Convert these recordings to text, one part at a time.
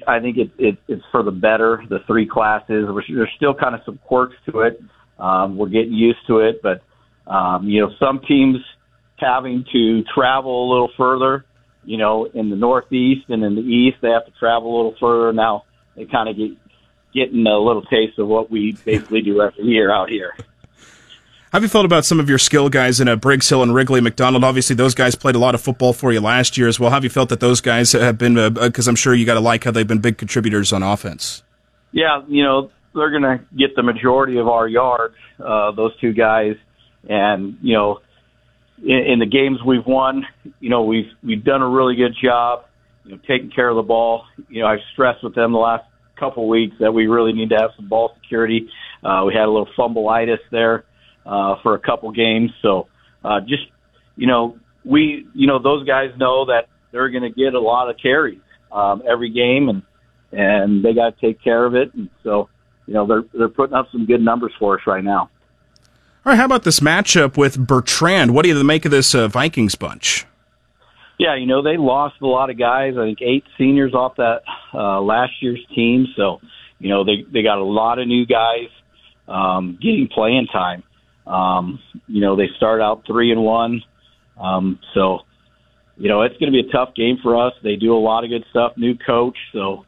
I think it's for the better, the three classes. There's still kind of some quirks to it. We're getting used to it, but, some teams having to travel a little further, in the Northeast and in the East, they have to travel a little further. Now they kind of getting a little taste of what we basically do every year out here. How have you felt about some of your skill guys in Briggs Hill and Wrigley McDonald? Obviously, those guys played a lot of football for you last year as well. How have you felt that those guys have been, because I'm sure you got to like how they've been big contributors on offense? Yeah, they're going to get the majority of our yards, those two guys. And, in the games we've won, we've done a really good job, taking care of the ball. I've stressed with them the last couple of weeks that we really need to have some ball security. We had a little fumbleitis there for a couple games. So those guys know that they're going to get a lot of carries every game, and they got to take care of it. And so, they're putting up some good numbers for us right now. All right, how about this matchup with Bertrand? What do you make of this Vikings bunch? Yeah, they lost a lot of guys. I think 8 seniors off that last year's team. So, they got a lot of new guys getting playing time. They start out 3-1. So, it's going to be a tough game for us. They do a lot of good stuff. New coach. So,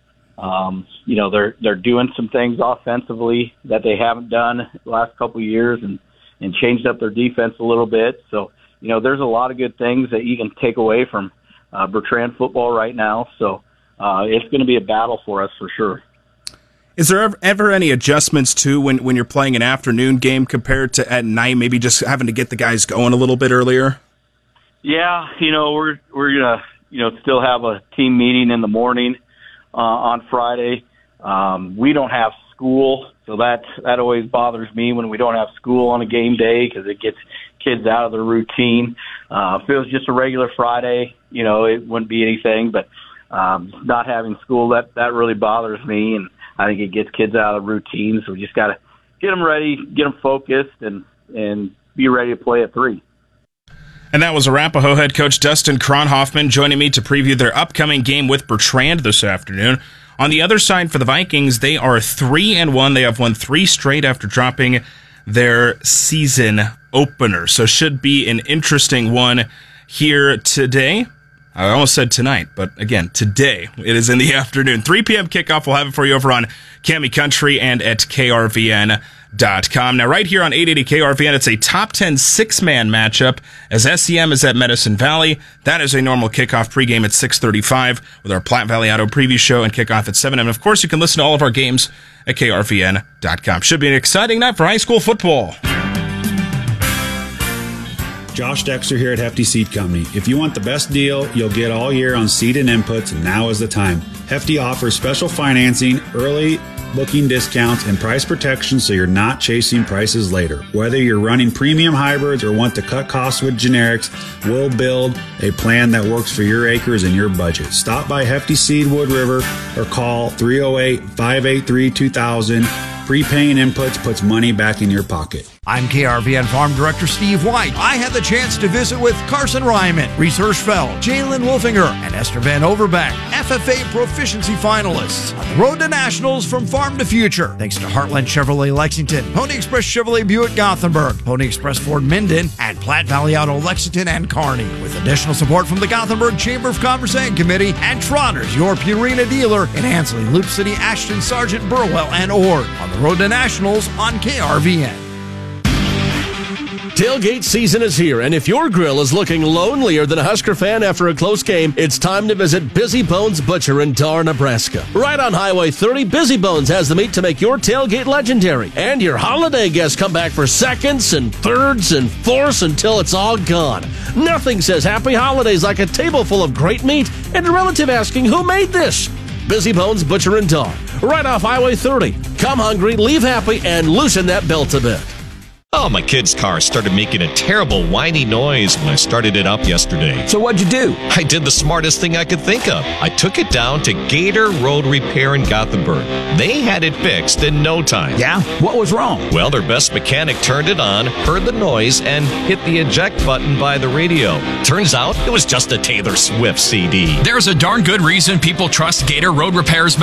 they're doing some things offensively that they haven't done the last couple of years and changed up their defense a little bit. So, there's a lot of good things that you can take away from Bertrand football right now. So it's going to be a battle for us for sure. Is there ever any adjustments, too, when you're playing an afternoon game compared to at night, maybe just having to get the guys going a little bit earlier? Yeah, we're going to, still have a team meeting in the morning on Friday. We don't have school, so that always bothers me when we don't have school on a game day because it gets kids out of their routine. If it was just a regular Friday, it wouldn't be anything, but not having school, that really bothers me, and I think it gets kids out of routine, so we just got to get them ready, get them focused, and be ready to play at 3. And that was Arapahoe head coach Dustin Kronhoffman joining me to preview their upcoming game with Bertrand this afternoon. On the other side for the Vikings, they are 3-1. They have won 3 straight after dropping their season opener. So should be an interesting one here today. I almost said tonight, but again, today. It is in the afternoon. 3 p.m. kickoff. We'll have it for you over on Cami Country and at KRVN.com. Now, right here on 880 KRVN, it's a top 10 6-man matchup as SEM is at Medicine Valley. That is a normal kickoff pregame at 6:35 with our Platte Valley Auto preview show and kickoff at 7. And of course, you can listen to all of our games at KRVN.com. Should be an exciting night for high school football. Josh Dexter here at Hefty Seed Company. If you want the best deal you'll get all year on seed and inputs, now is the time. Hefty offers special financing, early booking discounts, and price protection so you're not chasing prices later. Whether you're running premium hybrids or want to cut costs with generics, we'll build a plan that works for your acres and your budget. Stop by Hefty Seed Wood River or call 308-583-2000. Prepaying inputs puts money back in your pocket. I'm KRVN Farm Director Steve White. I had the chance to visit with Carson Ryman, Reese Hirschfeld, Jalen Wolfinger, and Esther Van Overbeck, FFA proficiency finalists on the road to nationals from farm to future. Thanks to Heartland Chevrolet Lexington, Pony Express Chevrolet Buick Gothenburg, Pony Express Ford Minden, and Platte Valley Auto Lexington and Kearney. With additional support from the Gothenburg Chamber of Commerce and Committee and Trotters, your Purina dealer in Ansley, Loop City, Ashton, Sargent, Burwell, and Ord. On the road to nationals on KRVN. Tailgate season is here, and if your grill is looking lonelier than a Husker fan after a close game, it's time to visit Busy Bones Butcher in Dar, Nebraska. Right on Highway 30, Busy Bones has the meat to make your tailgate legendary. And your holiday guests come back for seconds and thirds and fourths until it's all gone. Nothing says happy holidays like a table full of great meat and a relative asking who made this. Busy Bones Butcher in Dar, right off Highway 30. Come hungry, leave happy, and loosen that belt a bit. Oh, my kid's car started making a terrible whiny noise when I started it up yesterday. So what'd you do? I did the smartest thing I could think of. I took it down to Gator Road Repair in Gothenburg. They had it fixed in no time. Yeah? What was wrong? Well, their best mechanic turned it on, heard the noise, and hit the eject button by the radio. Turns out it was just a Taylor Swift CD. There's a darn good reason people trust Gator Road Repair's